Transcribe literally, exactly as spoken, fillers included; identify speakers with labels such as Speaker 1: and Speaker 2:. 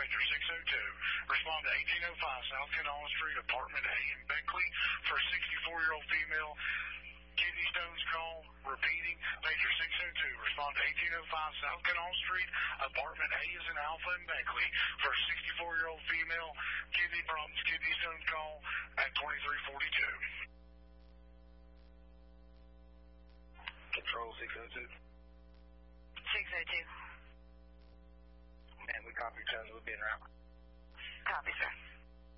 Speaker 1: Pager six oh two. Respond to eighteen oh five South Canal Street, apartment A in Beckley for a sixty-four-year-old female. Kidney stones call. Repeating, Pager six oh two. Respond to eighteen oh five South Canal Street, apartment A is in Alpha in Beckley for a sixty-four-year-old female. Kidney problems, kidney stones call at twenty-three forty-two.
Speaker 2: Control six oh two.
Speaker 3: six oh two.
Speaker 2: And we copy terms. We'll be in route.
Speaker 3: Copy, sir.